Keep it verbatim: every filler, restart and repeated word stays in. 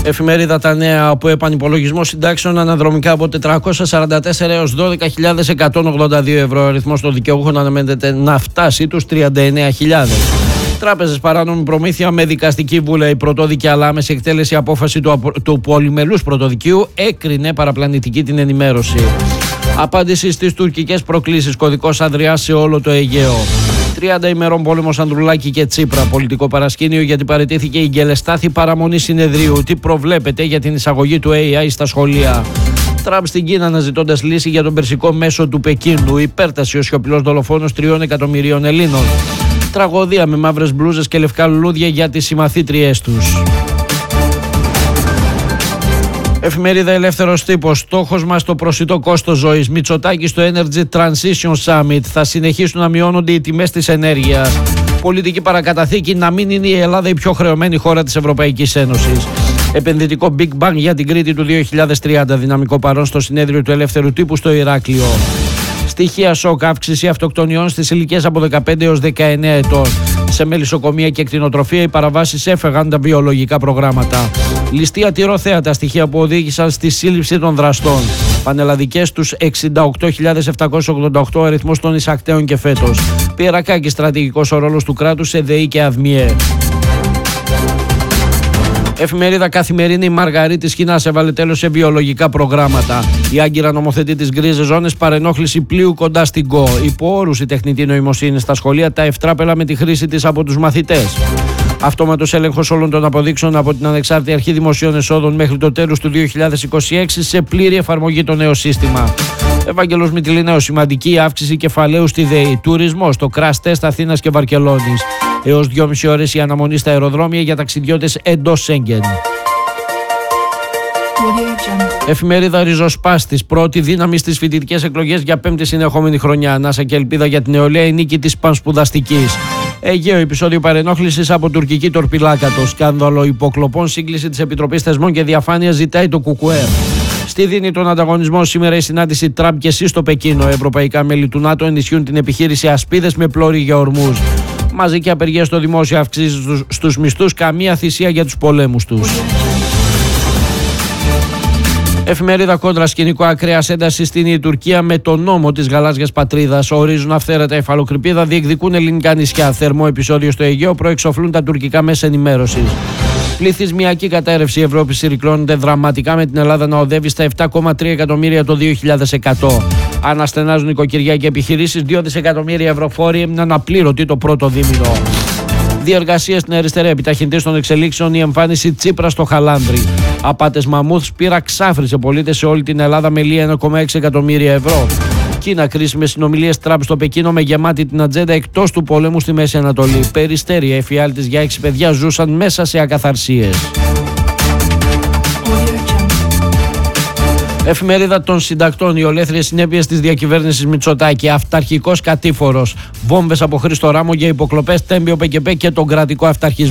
Εφημερίδα Τα Νέα, από επανυπολογισμό συντάξεων αναδρομικά από τετρακόσια σαράντα τέσσερα έως δώδεκα χιλιάδες εκατόν ογδόντα δύο ευρώ. Ο αριθμός των δικαιούχων αναμένεται να φτάσει τους τριάντα εννέα χιλιάδες. Τράπεζες παράνομη προμήθεια με δικαστική βούλα. Η πρωτόδικη αλλά άμεση εκτέλεση απόφαση του, του πολυμελούς πρωτοδικείου έκρινε παραπλανητική την ενημέρωση. Απάντηση στις τουρκικές προκλήσεις. Κωδικός Ανδριάς σε όλο το Αιγαίο. τριάντα ημερών πόλεμος Ανδρουλάκη και Τσίπρα. Πολιτικό παρασκήνιο γιατί παραιτήθηκε η Γκελεστάθη παραμονή συνεδρίου. Τι προβλέπετε για την εισαγωγή του έι άι στα σχολεία. Τραμπ στην Κίνα αναζητώντας λύση για τον περσικό μέσο του Πεκίνου. Υπέρταση ο σιωπηλός δολοφόνος τριών εκατομμυρίων Ελλήνων. Τραγωδία με μαύρες μπλούζες και λευκά λουλούδια για τις συμμαθήτριές τους. Εφημερίδα Ελεύθερος Τύπος. Στόχος μας το προσιτό κόστος ζωής. Μητσοτάκης στο Energy Transition Summit. Θα συνεχίσουν να μειώνονται οι τιμές της ενέργειας. Πολιτική παρακαταθήκη να μην είναι η Ελλάδα η πιο χρεωμένη χώρα της Ευρωπαϊκής Ένωσης. Επενδυτικό Big Bang για την Κρήτη του δύο χιλιάδες τριάντα. Δυναμικό παρόν στο συνέδριο του Ελεύθερου Τύπου στο Ηράκλειο. Στοιχεία σοκ. Αύξηση αυτοκτονιών στις ηλικίες από δεκαπέντε έως δεκαεννέα ετών. Σε μελισσοκομεία και κτηνοτροφία οι παραβάσεις έφεγαν τα βιολογικά προγράμματα. Ληστεία τυροθέατα, στοιχεία που οδήγησαν στη σύλληψη των δραστών. Πανελλαδικές τους εξήντα οκτώ χιλιάδες επτακόσιοι ογδόντα οκτώ αριθμός των εισακτέων και φέτος. Πιερακάκη, στρατηγικός ο ρόλος του κράτους σε ΔΕΗ και ΑΔΜΙΕ. Εφημερίδα Καθημερινή. Η Μαργαρίτη Σχοινάς έβαλε τέλος σε βιολογικά προγράμματα. Η Άγκυρα νομοθετεί τις γκρίζες ζώνες, παρενόχληση πλοίου κοντά στην ΚΟ. Υπό όρους η τεχνητή νοημοσύνη στα σχολεία, τα ευτράπελα με τη χρήση της από τους μαθητές. Αυτόματος έλεγχος όλων των αποδείξεων από την Ανεξάρτητη Αρχή Δημοσίων Εσόδων μέχρι το τέλος του δύο χιλιάδες είκοσι έξι σε πλήρη εφαρμογή το νέο σύστημα. Ευάγγελος Μητυλινέος. Σημαντική αύξηση κεφαλαίου στη ΔΕΗ. Τουρισμός. Το crash test Αθήνας και Βαρκελόνης. Έως δυόμιση ώρες η αναμονή στα αεροδρόμια για ταξιδιώτες εντός Σέγγεν. Εφημερίδα Ριζοσπάστης. Πρώτη δύναμη στις φοιτητικές εκλογές για πέμπτη συνεχόμενη χρονιά. Ανάσα και ελπίδα για την νεολαία, η νίκη της πανσπουδαστικής. Αιγαίο. Επεισόδιο παρενόχλησης από τουρκική τορπιλάκατο. Σκάνδαλο υποκλοπών. Σύγκληση της Επιτροπής Θεσμών και Διαφάνειας ζητάει το ΚΚΕ. Στη δίνει τον ανταγωνισμό σήμερα η συνάντηση Τραμπ και Σι στο Πεκίνο. Ευρωπαϊκά μέλη του ΝΑΤΟ ενισχύουν την επιχείρηση Ασπίδες με πλώρη για ορμούς. Μαζική απεργία στο δημόσιο, αυξήσεις στους, στους μισθούς, καμία θυσία για τους πολέμους τους. Εφημερίδα Κόντρα. Σκηνικό ακραίας ένταση στην Τουρκία με το νόμο της γαλάζιας πατρίδας. Ορίζουν αυθαίρετα υφαλοκρηπίδα, διεκδικούν ελληνικά νησιά. Θερμό επεισόδιο στο Αιγαίο, προεξοφλούν τα τουρκικά μέσα ενημέρωσης. Πληθυσμιακή κατάρρευση. Η Ευρώπη συρρυκλώνεται δραματικά με την Ελλάδα να οδεύει στα επτά κόμμα τρία εκατομμύρια το δύο χιλιάδες εκατό. Αναστενάζουν νοικοκυριά και επιχειρήσεις. δύο δισεκατομμύρια ευρώ φόροι έμειναν απλήρωτοι το πρώτο δίμηνο. Διεργασίες στην αριστερά. Επιταχυντής των εξελίξεων η εμφάνιση Τσίπρα στο Χαλάνδρι. Απάτες μαμούθ. Σπήρα ξάφρι σε πολίτες σε όλη την Ελλάδα με λία ένα κόμμα έξι εκατομμύρια ευρώ. Κίνα. Κρίσιμες συνομιλίες Τραμπ στο Πεκίνο με γεμάτη την ατζέντα εκτός του πολέμου στη Μέση Ανατολή. Περιστέρια. Εφιάλτης για έξι παιδιά ζούσαν μέσα σε ακαθαρσίες. Εφημερίδα των Συντακτών. Οι ολέθριες συνέπειες της διακυβέρνησης Μητσοτάκη. Αυταρχικός κατήφορος. Βόμβες από Χρήστο Ράμο για υποκλοπές, Τέμπιο ΠΚΠ και τον κρατικό αυταρχισμό.